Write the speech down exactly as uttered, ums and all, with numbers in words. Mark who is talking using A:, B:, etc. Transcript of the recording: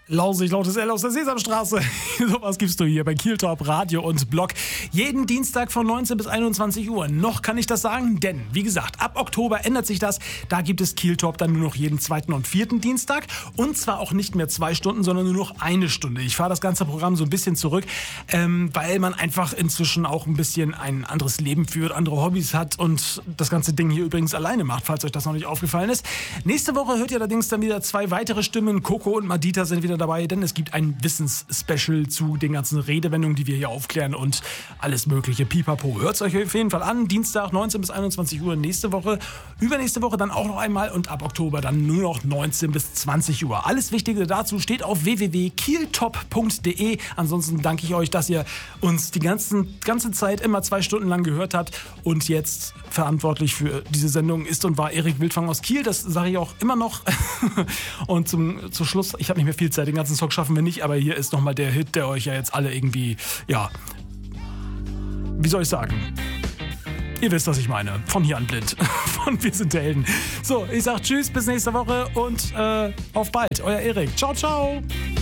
A: Lausig, lautes L aus der Sesamstraße. Sowas gibst du hier bei Kiel Top Radio und Blog. Jeden Dienstag von neunzehn bis einundzwanzig Uhr. Noch kann ich das sagen, denn, wie gesagt, ab Oktober ändert sich das. Da gibt es Kiel Top dann nur noch jeden zweiten und vierten Dienstag. Und zwar auch nicht mehr zwei Stunden, sondern nur noch eine Stunde. Ich fahre das ganze Programm so ein bisschen zurück, ähm, weil man einfach inzwischen auch ein bisschen ein anderes Leben führt, andere Hobbys hat und das ganze Ding hier übrigens alleine macht, falls euch das noch nicht aufgefallen ist. Nächste Woche hört ihr allerdings dann wieder zwei weitere Stimmen. Coco und Madita sind wieder dabei, denn es gibt ein Wissensspecial zu den ganzen Redewendungen, die wir hier aufklären und alles mögliche Pipapo. Hört es euch auf jeden Fall an. Dienstag neunzehn bis einundzwanzig Uhr nächste Woche. Übernächste Woche dann auch noch einmal und ab Oktober dann nur noch neunzehn bis zwanzig Uhr. Alles Wichtige dazu steht auf w w w punkt kieltop punkt d e. Ansonsten danke ich euch, dass ihr uns die ganzen, ganze Zeit immer zwei Stunden lang gehört habt und jetzt verantwortlich für diese Sendung ist und war Erik Wildfang aus Kiel. Das sage ich auch immer noch. Und zum, zum Schluss, ich habe nicht mehr viel Zeit, den ganzen Song schaffen wir nicht, aber hier ist nochmal der Hit, der euch ja jetzt alle irgendwie, ja, wie soll ich sagen? Ihr wisst, was ich meine. Von hier an blind. Von Wir sind der Helden. So, ich sag tschüss, bis nächste Woche und äh, auf bald. Euer Erik. Ciao, ciao.